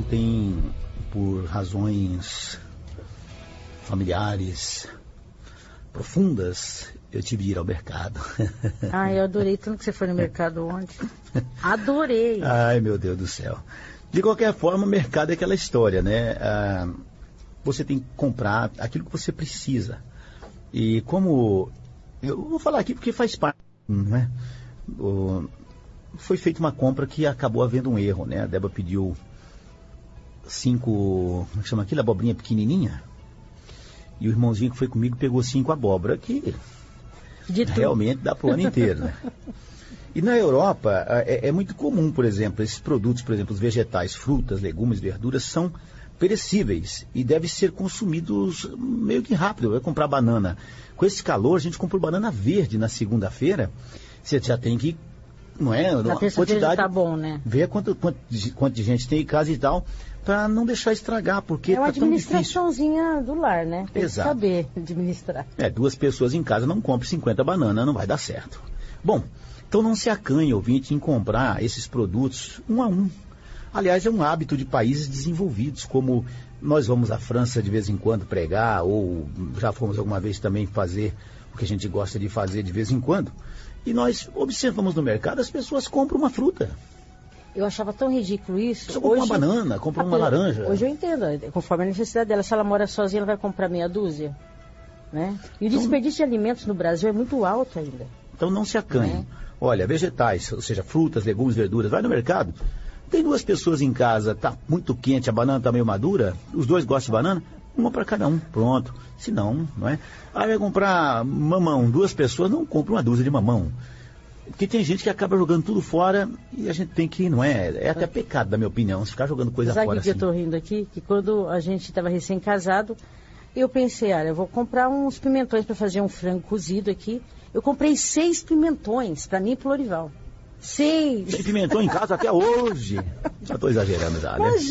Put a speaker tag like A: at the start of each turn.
A: ontem, por razões familiares profundas, eu tive de ir ao mercado.
B: Eu adorei tanto que você foi no mercado ontem. Adorei.
A: Ai, meu Deus do céu. De qualquer forma, o mercado é aquela história, né? Você tem que comprar aquilo que você precisa. E como... Eu vou falar aqui porque faz parte, né? Foi feita uma compra que acabou havendo um erro, né? A Débora pediu 5... Como é que chama aquilo? Abobrinha pequenininha. E o irmãozinho que foi comigo pegou 5 abóbora, que realmente dá para o ano inteiro, né? E na Europa é muito comum, por exemplo, esses produtos, por exemplo, os vegetais, frutas, legumes, verduras, são perecíveis e devem ser consumidos meio que rápido. Vai comprar banana. Com esse calor, a gente comprou banana verde na segunda-feira. Você já tem que, não é?
B: Na terça-feira tá bom, né?
A: Ver quanto de gente tem em casa e tal, para não deixar estragar, porque
B: é uma
A: tá tão difícil.
B: administraçãozinha do lar, né? Tem
A: Exato.
B: que saber administrar.
A: 2 pessoas em casa, não compre 50 bananas, não vai dar certo. Bom, então não se acanhe, ouvinte, em comprar esses produtos um a um. Aliás, é um hábito de países desenvolvidos, como nós vamos à França de vez em quando pregar, ou já fomos alguma vez também fazer o que a gente gosta de fazer de vez em quando. E nós observamos no mercado, as pessoas compram uma fruta.
B: Eu achava tão ridículo isso.
A: Você compra uma banana, compra uma laranja.
B: Hoje eu entendo, conforme a necessidade dela. Se ela mora sozinha, ela vai comprar meia dúzia. Né? E o desperdício de alimentos no Brasil é muito alto ainda.
A: Então não se acanhe. Olha, vegetais, ou seja, frutas, legumes, verduras, vai no mercado. Tem 2 pessoas em casa, tá muito quente, a banana tá meio madura, os 2 gostam de banana, uma para cada um, pronto. Se não, não é? Aí vai comprar mamão, 2 pessoas, não compra uma dúzia de mamão. Porque tem gente que acaba jogando tudo fora e a gente tem que, não é? É até pecado, na minha opinião, se ficar jogando coisa fora assim.
B: Sabe o que eu tô rindo aqui? Que quando a gente estava recém-casado, eu pensei, olha, eu vou comprar uns pimentões para fazer um frango cozido aqui. Eu comprei 6 pimentões para mim e pro Lorival. 6!
A: Tem pimentão em casa até hoje. Já estou exagerando já, né?